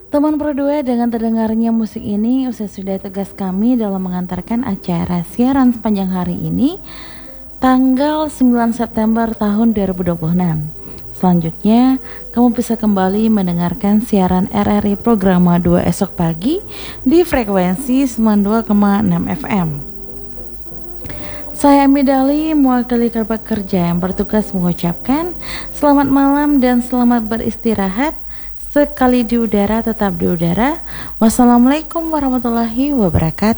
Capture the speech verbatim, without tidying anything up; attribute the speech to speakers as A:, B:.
A: Teman berdua, dengan terdengarnya musik ini, usai sudah tugas kami dalam mengantarkan acara siaran sepanjang hari ini, tanggal sembilan September tahun dua ribu dua puluh enam. Selanjutnya, kamu bisa kembali mendengarkan siaran R R I Programa dua esok pagi di frekuensi sembilan puluh dua koma enam F M. Saya Amidali, mewakili kerabat kerja yang bertugas mengucapkan selamat malam dan selamat beristirahat. Sekali di udara, tetap di udara. Wassalamualaikum warahmatullahi wabarakatuh.